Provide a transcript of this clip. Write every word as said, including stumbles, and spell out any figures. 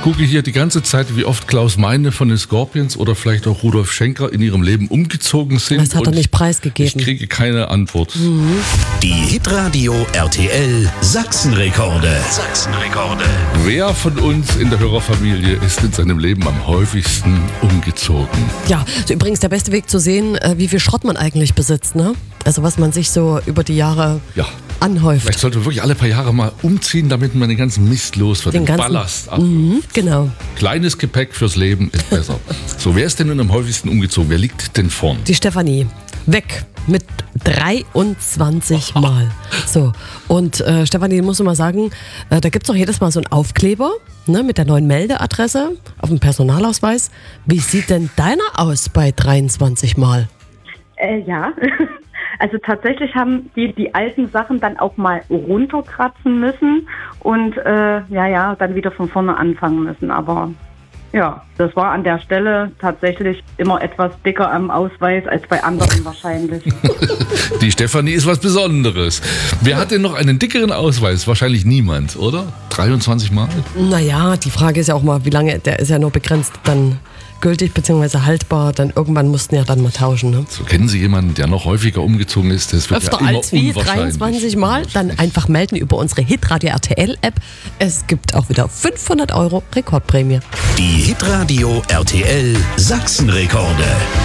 gucke hier die ganze Zeit, wie oft Klaus Meine von den Scorpions oder vielleicht auch Rudolf Schenker in ihrem Leben umgezogen sind. Das hat er nicht preisgegeben. Ich kriege keine Antwort. Mhm. Die Hitradio R T L Sachsenrekorde. Sachsenrekorde. Wer von uns in der Hörerfamilie ist in seinem Leben am häufigsten umgezogen? Ja, so übrigens der beste Weg zu sehen, wie viel Schrott man eigentlich besitzt, ne? Also was man sich so über die Jahre ja. anhäuft. Vielleicht sollte man wirklich alle paar Jahre mal umziehen, damit man den ganzen Mist los wird, den, den ganzen, Ballast ab. Mhm, genau. Kleines Gepäck fürs Leben ist besser. So, wer ist denn nun am häufigsten umgezogen? Wer liegt denn vorn? Die Stefanie. Weg mit dreiundzwanzig Mal. So, und äh, Stefanie, muss ich mal sagen, äh, da gibt es auch jedes Mal so einen Aufkleber, ne, mit der neuen Meldeadresse auf dem Personalausweis. Wie sieht denn deiner aus bei dreiundzwanzig Mal? Äh, ja, also tatsächlich haben die die alten Sachen dann auch mal runterkratzen müssen und äh, ja, ja, dann wieder von vorne anfangen müssen. Aber ja, das war an der Stelle tatsächlich immer etwas dicker am Ausweis als bei anderen wahrscheinlich. Die Stefanie ist was Besonderes. Wer hat denn noch einen dickeren Ausweis? Wahrscheinlich niemand, oder? dreiundzwanzig Mal? Naja, die Frage ist ja auch mal, wie lange, der ist ja nur begrenzt dann gültig bzw. haltbar, dann irgendwann mussten ja dann mal tauschen. Ne? So, kennen Sie jemanden, der noch häufiger umgezogen ist? Das wird Öfter ja immer als wie dreiundzwanzig Mal, dann einfach melden über unsere Hitradio R T L App. Es gibt auch wieder fünfhundert Euro Rekordprämie. Die Hitradio R T L Sachsenrekorde.